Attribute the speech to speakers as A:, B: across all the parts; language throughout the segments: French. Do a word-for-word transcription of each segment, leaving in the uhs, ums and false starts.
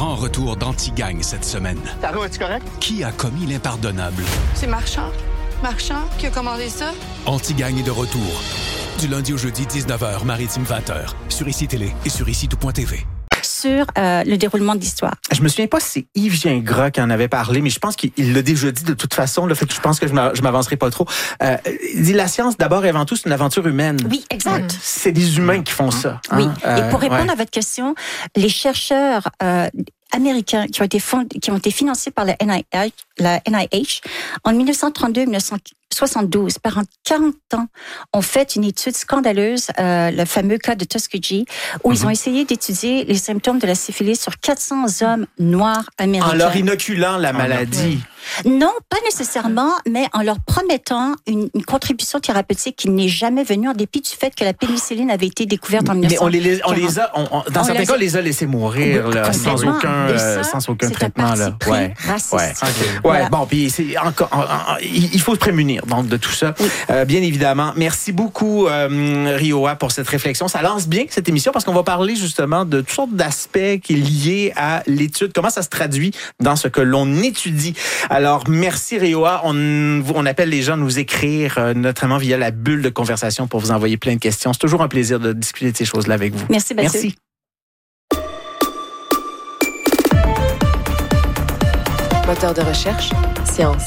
A: grand retour d'Antigagne cette semaine.
B: Taro, es-tu correct?
A: Qui a commis l'impardonnable?
C: C'est Marchand. Marchand qui a commandé ça?
A: Antigagne est de retour. Du lundi au jeudi, dix-neuf heures, Maritime vingt heures. Sur Ici Télé et sur ici tout point t v.
D: Sur euh, le déroulement de l'histoire.
E: Je me souviens pas si c'est Yves Gingras qui en avait parlé, mais je pense qu'il l'a déjà dit de toute façon. Le fait que je pense que je m'avancerai pas trop. Euh, il dit la science, d'abord et avant tout, c'est une aventure humaine.
D: Oui, exact.
E: Ouais. C'est des humains qui font ça.
D: Oui.
E: Hein?
D: Et pour répondre
E: euh, ouais.
D: à votre question, les chercheurs euh, américains qui ont été fond... qui ont été financés par la N I H, la N I H en dix-neuf cent trente-deux dix-neuf cent soixante-douze, pendant quarante ans, ont fait une étude scandaleuse, euh, le fameux cas de Tuskegee, où mm-hmm. ils ont essayé d'étudier les symptômes de la syphilis sur quatre cents hommes noirs américains.
E: En leur inoculant la maladie.
D: Oui. Non, pas nécessairement, mais en leur promettant une, une contribution thérapeutique qui n'est jamais venue, en dépit du fait que la pénicilline avait été découverte en dix-neuf cent quarante.
E: Mais on les, on les a, on, on, dans on certains cas, on les a laissés mourir là, sans aucun, euh,
D: ça,
E: sans aucun traitement là. Ouais,
D: raciste.
E: ouais. Okay.
D: Voilà.
E: Ouais. Bon, puis c'est encore, en, en, il faut se prémunir donc de tout ça. Oui. Euh, bien évidemment. Merci beaucoup, euh, Rioa, pour cette réflexion. Ça lance bien cette émission parce qu'on va parler justement de toutes sortes d'aspects qui sont liés à l'étude. Comment ça se traduit dans ce que l'on étudie. Alors, merci Rioa. On, on appelle les gens à nous écrire, euh, notamment via la bulle de conversation pour vous envoyer plein de questions. C'est toujours un plaisir de discuter de ces choses-là avec vous.
D: Merci, Mathieu.
E: Merci.
F: Moteur de recherche, science.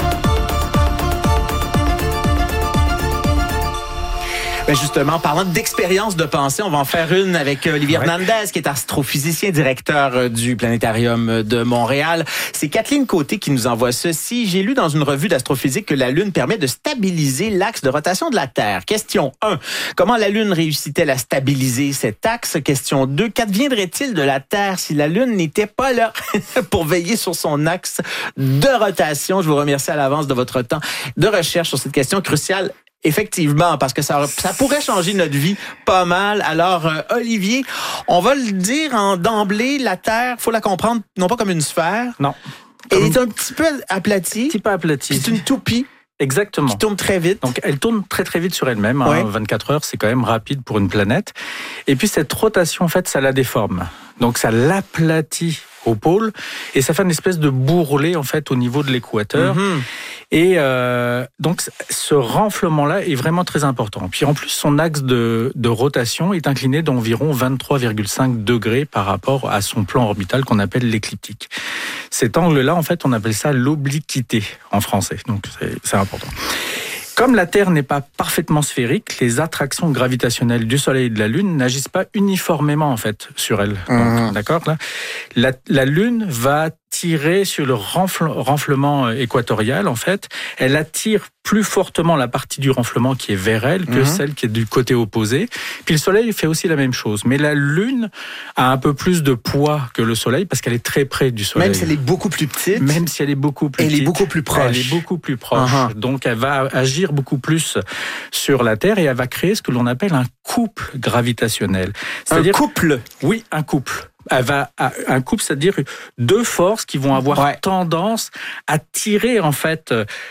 E: Ben justement, parlant d'expérience de pensée, on va en faire une avec Olivier ouais. Hernandez, qui est astrophysicien, directeur du Planétarium de Montréal. C'est Kathleen Côté qui nous envoie ceci. J'ai lu dans une revue d'astrophysique que la Lune permet de stabiliser l'axe de rotation de la Terre. Question un. Comment la Lune réussit-elle à stabiliser cet axe? Question deux. Qu'adviendrait-il de la Terre si la Lune n'était pas là pour veiller sur son axe de rotation? Je vous remercie à l'avance de votre temps de recherche sur cette question cruciale. Effectivement, parce que ça, ça pourrait changer notre vie pas mal. Alors, euh, Olivier, on va le dire en d'emblée, la Terre, faut la comprendre non pas comme une sphère.
G: Non.
E: Elle est un petit peu aplatie.
G: Un petit peu aplatie.
E: C'est une toupie.
G: Exactement.
E: Qui tourne très vite.
G: Donc, elle tourne très très vite sur elle-même. Hein. Ouais. vingt-quatre heures, c'est quand même rapide pour une planète. Et puis, cette rotation, en fait, ça la déforme. Donc, ça l'aplatit au pôle et ça fait une espèce de bourrelet, en fait, au niveau de l'équateur. Mm-hmm. Et euh, donc, ce renflement-là est vraiment très important. Puis, en plus, son axe de, de rotation est incliné d'environ vingt-trois virgule cinq degrés par rapport à son plan orbital qu'on appelle l'écliptique. Cet angle-là, en fait, on appelle ça l'obliquité en français. Donc, c'est, c'est important. Comme la Terre n'est pas parfaitement sphérique, les attractions gravitationnelles du Soleil et de la Lune n'agissent pas uniformément en fait sur elle. Mmh. Donc, d'accord là, la, la Lune va tirer sur le renfle, renflement équatorial en fait. Elle attire plus fortement la partie du renflement qui est vers elle que mmh. celle qui est du côté opposé. Puis le Soleil fait aussi la même chose. Mais la Lune a un peu plus de poids que le Soleil parce qu'elle est très près du Soleil.
E: Même si elle est beaucoup plus petite.
G: Même si elle est beaucoup plus
E: elle
G: petite.
E: Elle est beaucoup plus proche.
G: Elle est beaucoup plus proche. Uh-huh. Donc elle va agir beaucoup plus sur la Terre et elle va créer ce que l'on appelle un couple gravitationnel.
E: C'est-à-dire, un couple?
G: Oui, un couple. Elle va un couple, c'est-à-dire deux forces qui vont avoir ouais. tendance à tirer en fait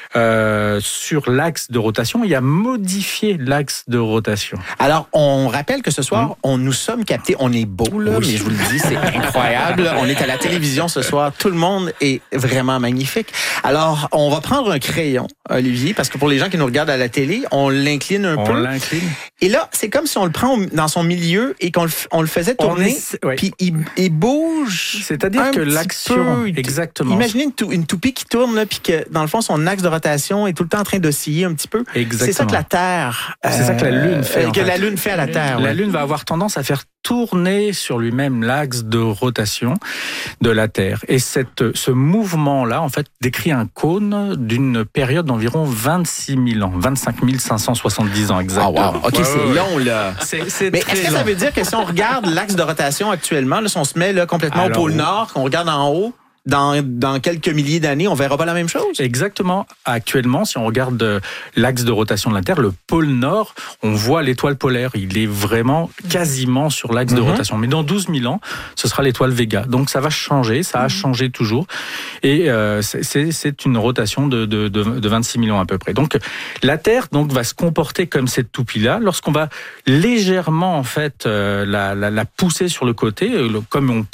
G: euh, sur l'axe de rotation et à modifier l'axe de rotation.
E: Alors, on rappelle que ce soir, mmh. on nous sommes captés. On est beau là, oui. mais je vous le dis, c'est incroyable. On est à la télévision ce soir. Tout le monde est vraiment magnifique. Alors, on va prendre un crayon, Olivier, parce que pour les gens qui nous regardent à la télé, on l'incline un
G: on
E: peu.
G: On l'incline.
E: Et là, c'est comme si on le prend dans son milieu et qu'on le, on le faisait tourner, est, ouais. puis il il bouge.
G: C'est-à-dire que l'action,
E: peu.
G: Exactement.
E: Imaginez une, tou- une toupie qui tourne là, puis que dans le fond son axe de rotation est tout le temps en train d'osciller un petit peu.
G: Exactement.
E: C'est ça que la Terre,
G: c'est euh, ça que la Lune fait.
E: Euh, que fait. la Lune fait à la Terre.
G: La
E: ouais.
G: Lune va avoir tendance à faire tourner sur lui-même l'axe de rotation de la Terre. Et cette, ce mouvement-là, en fait, décrit un cône d'une période d'environ vingt-six mille ans, vingt-cinq mille cinq cent soixante-dix ans exactement.
E: Oh wow. Ok, ouais, c'est ouais. long là.
G: C'est, c'est
E: Mais
G: très
E: est-ce que
G: long.
E: ça veut dire que si on regarde l'axe de rotation actuellement, là, si on se met là, complètement Alors, au pôle Nord, qu'on regarde en haut, Dans, dans quelques milliers d'années, on verra pas la même chose?
G: Exactement. Actuellement, si on regarde l'axe de rotation de la Terre, le pôle Nord, on voit l'étoile polaire. Il est vraiment quasiment sur l'axe mm-hmm. de rotation. Mais dans douze mille ans, ce sera l'étoile Vega. Donc ça va changer, ça a changé toujours. Et euh, c'est, c'est une rotation de, de, de, de vingt-six mille ans à peu près. Donc la Terre donc, va se comporter comme cette toupie-là. Lorsqu'on va légèrement en fait, euh, la, la, la pousser sur le côté, comme on